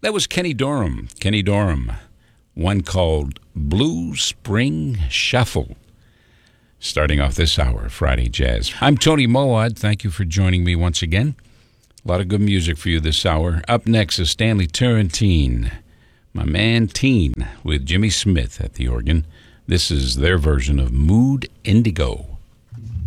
That was Kenny Dorham. Kenny Dorham. One called Blue Spring Shuffle. Starting off this hour, Friday Jazz. I'm Tony Mowat. Thank you for joining me once again. A lot of good music for you this hour. Up next is Stanley Turrentine. My man Teen with Jimmy Smith at the organ. This is their version of Mood Indigo.